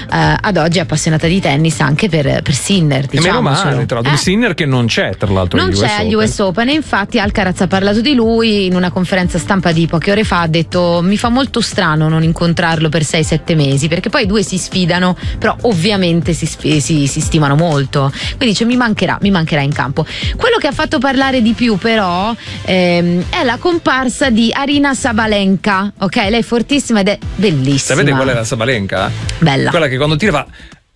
ad oggi è appassionata di tennis anche per Sinner, E meno male, tra l'altro, Sinner che non c'è tra l'altro non c'è agli US Open, e infatti Alcaraz ha parlato di lui in una conferenza stampa di poche ore fa. Ha detto: mi fa molto strano non incontrarlo per 6-7 mesi, perché poi i due si sfidano, però ovviamente si stimano molto, quindi dice mi mancherà in campo. Quello che ha fatto parlare di più però è la comparsa di Aryna Sabalenka, ok? Lei è fortissima ed è bellissima. Sapete qual è la Sabalenka? Bella. Quella che quando tira fa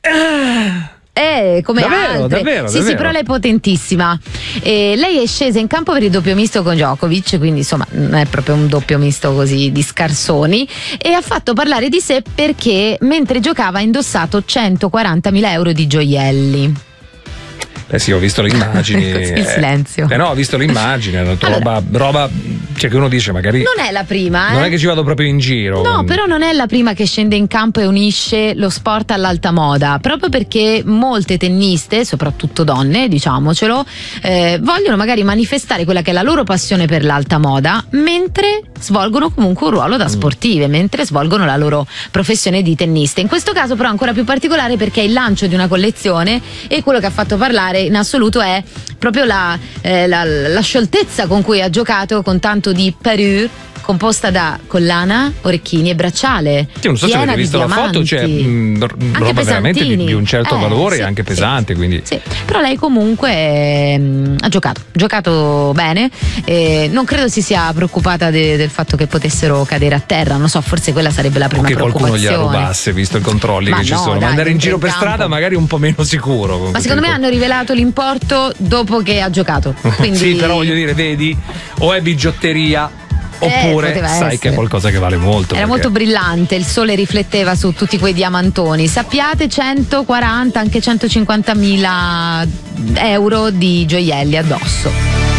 come altre. Davvero. Sì, però lei è potentissima. Lei è scesa in campo per il doppio misto con Djokovic, quindi insomma non è proprio un doppio misto così di scarsoni, e ha fatto parlare di sé perché mentre giocava ha indossato 140.000 euro di gioielli. Sì, ho visto le immagini. Il silenzio. No, ho visto le immagini, roba cioè che uno dice magari non è la prima, non è che ci vado proprio in giro. No, però non è la prima che scende in campo e unisce lo sport all'alta moda, proprio perché molte tenniste, soprattutto donne, diciamocelo, vogliono magari manifestare quella che è la loro passione per l'alta moda mentre svolgono comunque un ruolo da sportive, mentre svolgono la loro professione di tenniste. In questo caso però è ancora più particolare perché è il lancio di una collezione, e quello che ha fatto parlare in assoluto è proprio la scioltezza con cui ha giocato, con tanto di parure, composta da collana, orecchini e bracciale. Sì, non so se avete visto la foto, c'è roba veramente di un certo valore, sì, anche pesante, quindi. Sì, però lei comunque ha giocato bene, non credo si sia preoccupata del fatto che potessero cadere a terra, non so, forse quella sarebbe la prima preoccupazione. Che qualcuno gliela rubasse, visto i controlli che ci sono. Ma andare in giro per strada magari un po' meno sicuro. Ma secondo me hanno rivelato l'importo dopo che ha giocato. Quindi... Sì, però voglio dire, vedi, o è bigiotteria oppure sai che è qualcosa che vale molto. Era molto brillante, il sole rifletteva su tutti quei diamantoni. Sappiate, 140, anche 150.000 euro di gioielli addosso.